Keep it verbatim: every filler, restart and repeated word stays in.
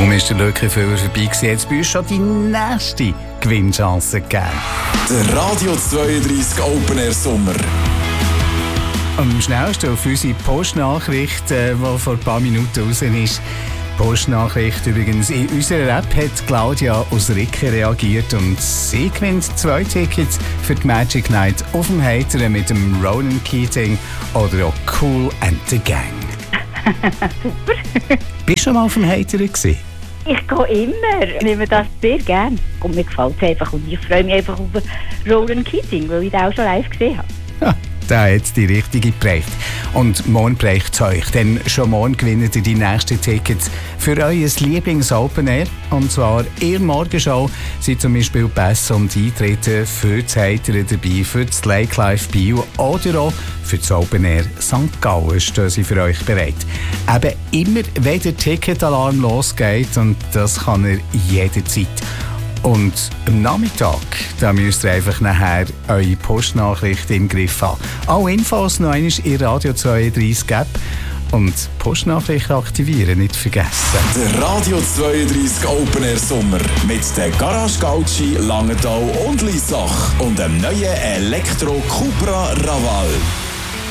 Kaum ist der Lückenfüller vorbei gewesen, jetzt bei uns schon die nächste Gewinnchance gegeben. Der Radio zweiunddreißig Open Air Sommer. Am schnellsten auf unsere Postnachricht, die vor ein paar Minuten raus ist. Postnachricht übrigens. In unserer App hat Claudia aus Ricken reagiert und sie gewinnt zwei Tickets für die Magic Night auf dem Heiteren mit dem Ronan Keating oder auch Kool and the Gang. Super. Bist du schon mal auf dem Heiteren gewesen? Ich gehe immer. Ich nehme das sehr gerne. Und mir gefällt es einfach. Und ich freue mich einfach auf Ronan Keating, weil ich den auch schon live gesehen habe. Ja, der hat die richtige geprägt. Und morgen prägt es euch. Denn schon morgen gewinnt ihr die nächsten Tickets für euer Lieblings-Open Air. Und zwar in der Morgenshow sind zum Beispiel Pässe und Eintritte für das Heiteren dabei, für das Lake Life Bio oder auch für das Open Air Sankt Gallen stehen sie für euch bereit. Eben immer, wenn der Ticketalarm losgeht, und das kann er jederzeit. Und am Nachmittag, da müsst ihr einfach nachher eure Postnachricht im Griff haben. Alle Infos noch einmal in Radio zweiunddreißig App. Und Postnachricht aktivieren nicht vergessen. Der Radio zweiunddreißig Open Air Sommer mit der Garage Gauci, Langenthal und Liesach und dem neuen Elektro Cupra Raval.